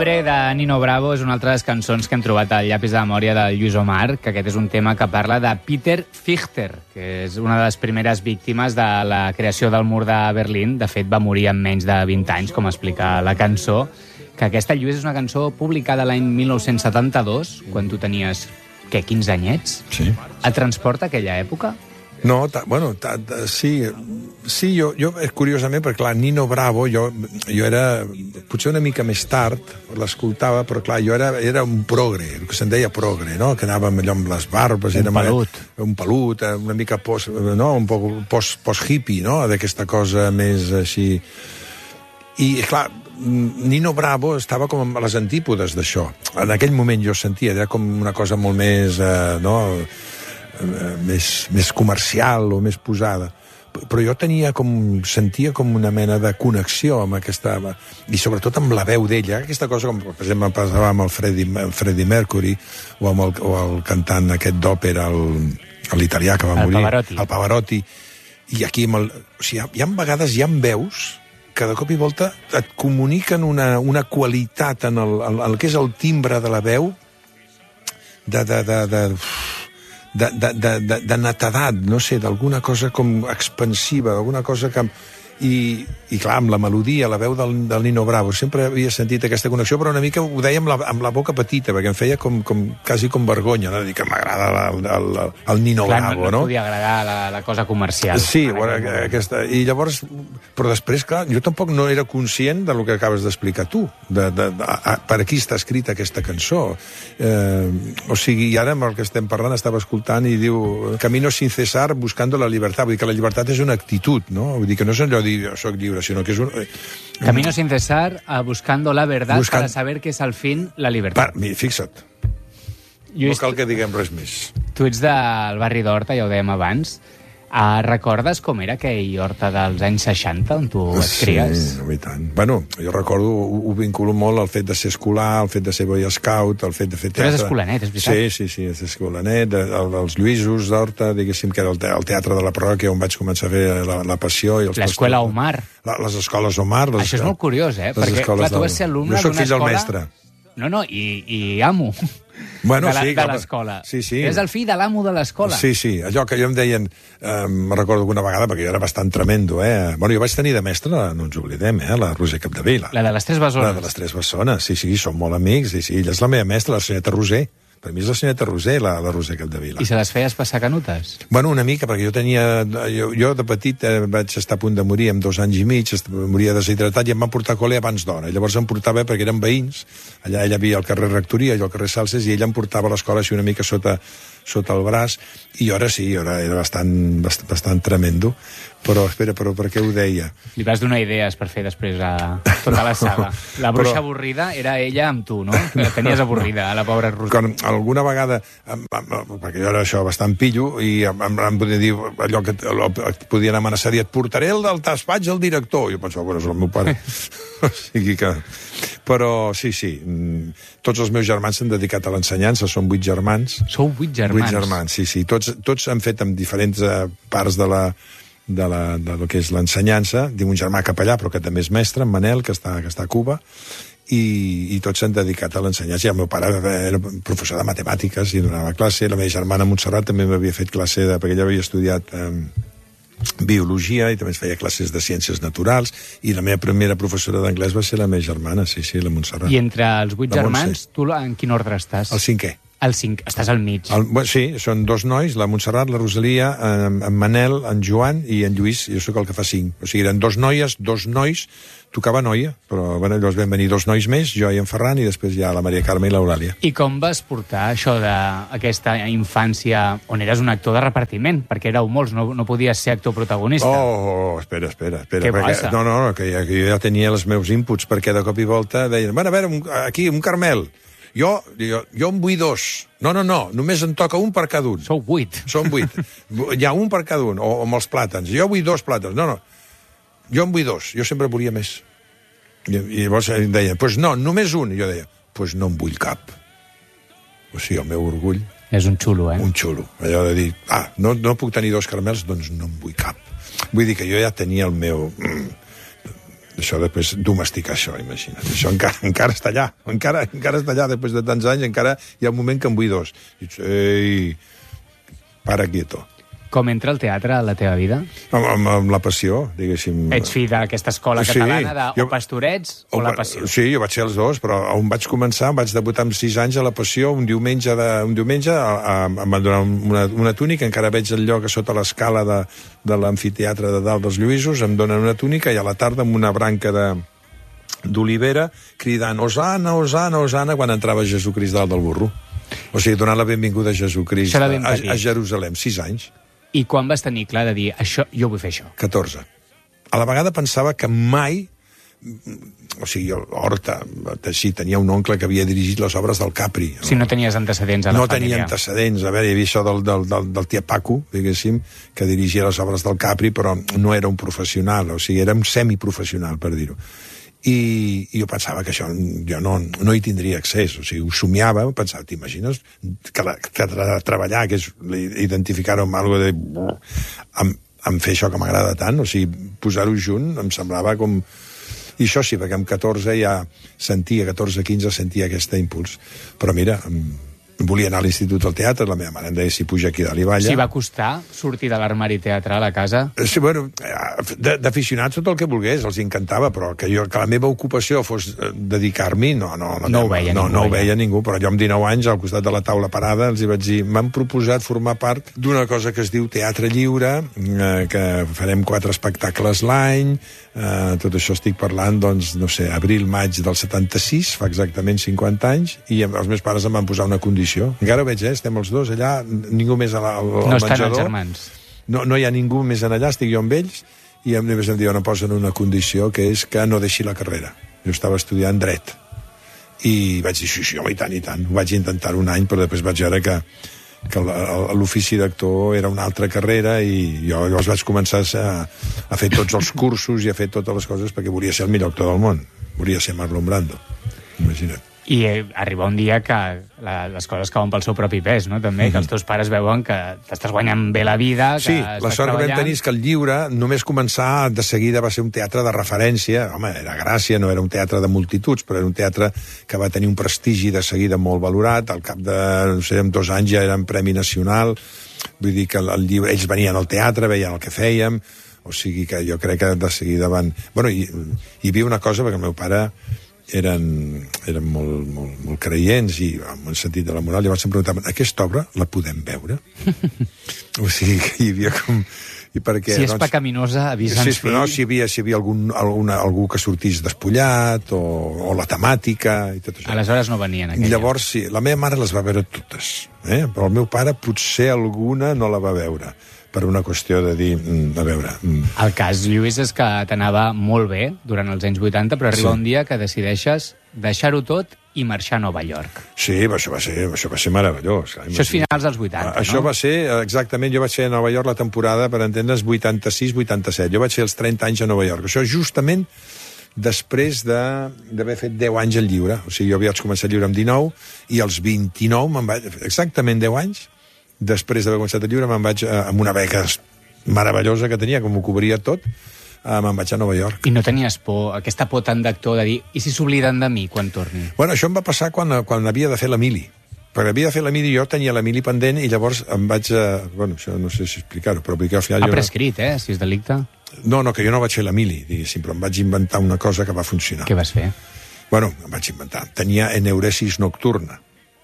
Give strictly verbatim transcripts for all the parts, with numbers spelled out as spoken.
Libre de Nino Bravo és una altra de les cançons que hem trobat al llapis de memòria de Lluís Omar, que aquest és un tema que parla de Peter Fichter, que és una de les primeres víctimes de la creació del mur de Berlín. De fet, va morir amb menys de vint anys, com explica la cançó. Que aquesta, Lluís, és una cançó publicada l'any mil nou-cents setanta-dos, quan tu tenies, què, quinze anyets? Sí. Et transporta aquella època? No, ta, bueno, ta, ta, sí, sí jo, jo, curiosament, perquè clar, Nino Bravo, jo, jo era, potser una mica més tard, l'escoltava, però clar, jo era, era un progre, el que se'n deia progre, no?, que anava allò amb les barbes... Un pelut. Un pelut, una mica post, no?, un poc post, post-hippie, no?, d'aquesta cosa més així... I, clar, Nino Bravo estava com a les antípodes d'això. En aquell moment jo sentia, era com una cosa molt més, eh, no?, més, més comercial o més posada, però jo tenia com, sentia com una mena de connexió amb aquesta, i sobretot amb la veu d'ella, aquesta cosa com per exemple passava amb el Freddie, Freddie Mercury o amb el, o el cantant aquest d'òpera, l'italià que va el morir, Pavarotti. el Pavarotti, i aquí amb el, o sigui, hi ha vegades hi ha veus que de cop i volta et comuniquen una, una qualitat en el, el, el que és el timbre de la veu de, de, de, de de, de, de, de, de netedat, no sé, d'alguna cosa com expansiva, d'alguna cosa que... I, i clar, amb la melodia, la veu del, del Nino Bravo, sempre havia sentit aquesta connexió, però una mica ho deia amb la, amb la boca petita, perquè em feia com, com, quasi com vergonya, no? Dir que m'agrada el, el, el Nino clar, Bravo, no? no? No podia agradar la, la cosa comercial. Sí, bueno, aquesta, i llavors... Però després, clar, jo tampoc no era conscient del que acabes d'explicar tu, de, de, de, a, per a qui està escrita aquesta cançó. Eh, o sigui, i ara amb el que estem parlant estava escoltant i diu Camino sin cesar buscando la libertad, vull dir que la llibertat és una actitud, no? Vull dir que no és allò de jo soc lliure, sinó que és un... Camino sin cesar a buscando la verdad Buscant... para saber que és al fin la libertad. Va, fixa't. Lluís, no cal que diguem res més. Tu ets del barri d'Horta, ja ho dèiem abans. Uh, recordes com era aquell Horta dels anys seixanta, on tu et cries? Sí, i tant. Bueno, jo recordo, ho, ho vinculo molt al fet de ser escolar, al fet de ser boy scout, al fet de fer teatre. Tu eres escolanet, és veritat? Sí, sí, sí, és escolanet, el, els Lluïsos d'Horta, diguéssim que era el, te el teatre de la parròquia on vaig començar a fer la, la passió. L'escola Omar. La, les escoles Omar. Les, Això és molt curiós, eh? Perquè, clar, tu vas ser alumne d'una escola... Jo soc fill del mestre. No, no, i, i amo bueno, de, la, sí, de l'escola. Sí, sí. És el fill de l'amo de l'escola. Sí, sí, allò que jo em deien, eh, me recordo alguna vegada, perquè jo era bastant tremendo, eh? Bueno, jo vaig tenir de mestre, no ens oblidem, eh? La Roser Capdevila. La de les Tres Bessones. La de les Tres Bessones, sí, sí, som molt amics, sí, sí, ella és la meva mestra, la senyora Roser. Per mi és la senyora Roser, la, la Roser Capdevila. I se les feies passar canutes? Bueno, una mica, perquè jo tenia... Jo, jo de petit eh, vaig estar a punt de morir amb dos anys i mig, moria deshidratat i em van portar a col·le abans d'hora. Llavors em portava, perquè eren veïns, allà ella havia al carrer Rectoria, jo al carrer Salses, i ella em portava a l'escola així una mica sota, sota el braç, i jo ara sí, jo ara era bastant, bastant, bastant tremendo. Però, espera, però per què ho deia? Li vas donar idees per fer després a tota no, la saga. La bruixa però... avorrida era ella amb tu, no? Que la tenies avorrida, a la pobra Roser. Quan alguna vegada, perquè jo era això bastant pillo, i em, em, em podia dir allò que et podien amenaçar, dir, et portaré el del despatx al director. Jo pensava, bueno, és el meu pare. O sigui que... Però sí, sí, tots els meus germans s'han dedicat a l'ensenyança, són vuit germans. Sou vuit germans? Vuit germans, sí, sí. Tots, tots han fet en diferents eh, parts de la... de, la, de lo que és l'ensenyança. Tinc un germà capellà, però que també és mestre, en Manel, que està, que està a Cuba, i, i tots s'han dedicat a l'ensenyança. El meu pare era professor de matemàtiques i donava classe, la meva germana Montserrat també m'havia fet classe, de, perquè ella havia estudiat eh, biologia i també es feia classes de ciències naturals, i la meva primera professora d'anglès va ser la meva germana, sí, sí, la Montserrat. I entre els vuit germans, tu en quin ordre estàs? El cinquè. El cinc, estàs al mig. El, sí, són dos nois, la Montserrat, la Rosalia, en, en Manel, en Joan i en Lluís, jo sóc el que fa cinc. O sigui, eren dos noies, dos nois, tocava noia, però bueno, llavors vam venir dos nois més, jo i en Ferran, i després ja la Maria Carme i l'Eulàlia. I com vas portar això d'aquesta infància on eres un actor de repartiment? Perquè éreu molts, no, no podies ser actor protagonista. Oh, oh espera, espera. espera Què perquè, passa? No, no, no, que, ja, que jo ja tenia els meus inputs, perquè de cop i volta deien, bueno, a veure, un, aquí, un Carmel. Jo, jo, jo en vull dos. No, no, no, només en toca un per cada un. Sou vuit. Són vuit. Hi ha un per cada un, o amb els plàtans. Jo vull dos plàtans. No, no, jo en vull dos. Jo sempre volia més. I, i llavors em deia, doncs pues no, només un. I jo deia, doncs pues no en vull cap. O sigui, el meu orgull... És un xulo, eh? Un xulo. Allò de dir, ah, no, no puc tenir dos caramels, doncs no en vull cap. Vull dir que jo ja tenia el meu... això després domesticar això, imagina't. Això encara, encara està allà, encara, encara està allà, després de tants anys, encara hi ha un moment que en vull dos. Dic, ei, para quieto. Com entra el teatre a la teva vida? Amb, amb, amb la passió, diguéssim. Ets fill d'aquesta escola Sí, catalana de jo- o Pastorets o la Passió? Sí, jo vaig ser els dos, però on vaig començar, vaig debutar amb sis anys a la Passió, un diumenge, de, un diumenge a, a, em van donar una, una túnica, encara veig el lloc a sota l'escala de, de l'amfiteatre de dalt dels Lluïsos, em donen una túnica i a la tarda amb una branca de d'olivera cridant Osana, Osana, Osana quan entrava Jesucrist dalt del burro. O sigui, donant la benvinguda a Jesucrist Això era ben a, petit. a Jerusalem, sis anys. I quan vas tenir clar de dir, això, jo vull fer això? catorze. A la vegada pensava que mai... O sigui, jo, Horta, sí, tenia un oncle que havia dirigit les obres del Capri. Si no tenies antecedents a la no família. tenia antecedents. A veure, hi havia això del, del, del, del tia Paco, diguéssim, que dirigia les obres del Capri, però no era un professional, o sigui, era un semiprofessional, per dir-ho. I, i jo pensava que això jo no, no hi tindria accés, o sigui, ho somiava, pensava, t'imagines que, la, que tra treballar, que és identificar-ho amb alguna de... Amb, amb fer això que m'agrada tant, o sigui, posar-ho junt, em semblava com... I això sí, perquè amb catorze ja sentia, catorze quinze sentia aquest impuls. Però mira, em, volia anar a l'Institut del Teatre, la meva mare em deia si puja aquí dalt i balla. Si va costar sortir de l'armari teatral a casa? Sí, bueno, d'aficionats tot el que volgués, els encantava, però que, jo, que la meva ocupació fos dedicar-m'hi, no, no, no, No ho veia no, ningú, no ho ja. veia ningú, però jo amb dinou anys, al costat de la taula parada, els hi vaig dir, m'han proposat formar part d'una cosa que es diu Teatre Lliure, eh, que farem quatre espectacles l'any, eh, tot això estic parlant, doncs, no sé, abril-maig del setanta-sis, fa exactament cinquanta anys, i els meus pares em van posar una condició. Encara ho veig, eh? Estem els dos allà, ningú més al, al, al No estan menjador. els germans. No, no hi ha ningú més en allà, estic jo amb ells, i em, només em diuen, em posen una condició, que és que no deixi la carrera. Jo estava estudiant dret. I vaig dir, sí, sí, home, i tant, i tant. Ho vaig intentar un any, però després vaig veure que, que l'ofici d'actor era una altra carrera, i jo llavors vaig començar a, a fer tots els cursos i a fer totes les coses perquè volia ser el millor actor del món. Volia ser Marlon Brando. Imagina't. I eh, arriba un dia que la, les coses cauen pel seu propi pes, no? També, mm-hmm. que els teus pares veuen que t'estàs guanyant bé la vida, que sí, estàs la sort que vam treballant. tenir és que el Lliure només començar de seguida va ser un teatre de referència. Home, era Gràcia, no era un teatre de multituds, però era un teatre que va tenir un prestigi de seguida molt valorat. Al cap de, no sé, en dos anys ja eren Premi Nacional. Vull dir que el, el Lliure, ells venien al teatre, veien el que fèiem, o sigui que jo crec que de seguida van... Bueno, hi, hi havia una cosa, perquè el meu pare eren, eren molt, molt, molt creients i amb un sentit de la moral, llavors em preguntaven, aquesta obra la podem veure? O sigui que hi havia com... I perquè, si és doncs, pecaminosa, avisa'ns, sí, fill. no, si hi havia, si hi havia algun, alguna, algú que sortís despullat o, o la temàtica i tot això. Aleshores no venien aquella. Llavors, sí, la meva mare les va veure totes, eh? Però el meu pare potser alguna no la va veure, per una qüestió de dir, mm, a veure... Mm. El cas, Lluís, és que t'anava molt bé durant els anys vuitanta, però arriba Sí. un dia que decideixes deixar-ho tot i marxar a Nova York. Sí, això va ser, això va ser meravellós. Això és finals dels vuitanta, Això no? va ser, exactament, jo vaig ser a Nova York la temporada, per entendre's, vuitanta-sis vuitanta-set. Jo vaig ser els trenta anys a Nova York. Això justament després d'haver fet deu anys al Lliure. O sigui, jo havia començat al Lliure amb dinou, i als vint-i-nou, me'n vaig, exactament deu anys, després d'haver començat el Lliure, me'n vaig eh, amb una beca meravellosa que tenia, com ho cobria tot, eh, me'n vaig a Nova York. I no tenies por, aquesta por tant d'actor de dir, i si s'obliden de mi quan torni? Bueno, això em va passar quan, quan havia de fer la mili. Perquè havia de fer la mili, jo tenia la mili pendent, i llavors em vaig... Eh, bueno, això no sé si explicar-ho, però perquè al final... Ha jo prescrit, eh, si és delicte. No, no, que jo no vaig fer la mili, diguéssim, però em vaig inventar una cosa que va funcionar. Què vas fer? Bueno, em vaig inventar. Tenia eneuresis nocturna.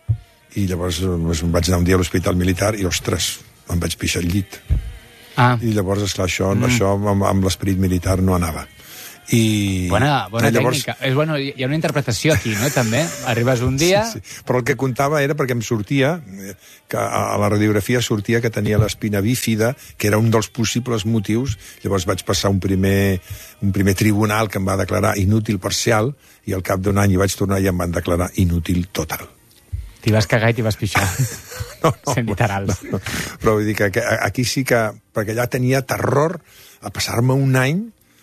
I llavors doncs, em vaig anar un dia a l'hospital militar i, ostres, em vaig pixar al llit. Ah, I llavors, esclar, això, mm. això amb, amb l'esperit militar no anava. I... bona, bona i llavors... tècnica. És, bueno, hi ha una interpretació aquí, no?, també. Arribes un dia... Sí, sí. Però el que comptava era perquè em sortia, que a la radiografia sortia que tenia l'espina bífida, que era un dels possibles motius. Llavors vaig passar un primer, un primer tribunal que em va declarar inútil parcial, i al cap d'un any hi vaig tornar i em van declarar inútil total. T'hi vas cagar i t'hi vas pixar. No, no, Sent literal. no, no. Però vull dir que aquí sí que... Perquè allà tenia terror a passar-me un any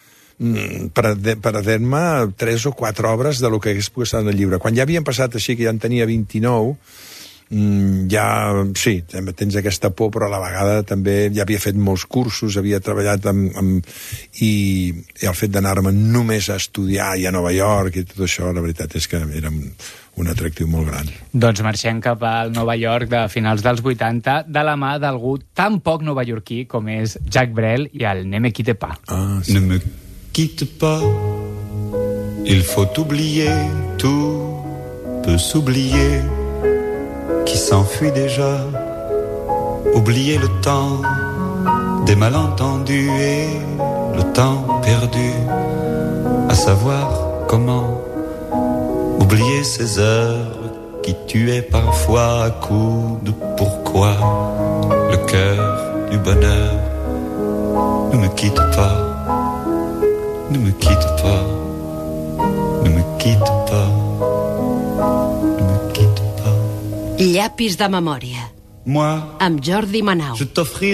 perdent-me tres o quatre obres de lo que hagués pogut estar en el llibre. Quan ja havien passat així, que ja en tenia vint-i-nou, mm, ja, sí, tens aquesta por, però a la vegada també ja havia fet molts cursos, havia treballat amb... amb i, i el fet d'anar-me només a estudiar i a Nova York i tot això, la veritat és que era un, un atractiu molt gran. Doncs marxem cap al Nova York de finals dels vuitanta, de la mà d'algú tan poc novaiorquí com és Jacques Brel i el Ne me quitte pas. Ah, sí. Ne me quitte pas, il faut oublier, tout peut s'oublier, qui s'enfuit déjà, oublier le temps des malentendus et le temps perdu, à savoir comment oublier ces heures qui tuaient parfois à coups de pourquoi le cœur du bonheur ne me quitte pas, ne me quitte pas, ne me quitte pas, ne me quitte pas. Llapis de memòria. Moi, Amb Jordi Manau. je t'offrirai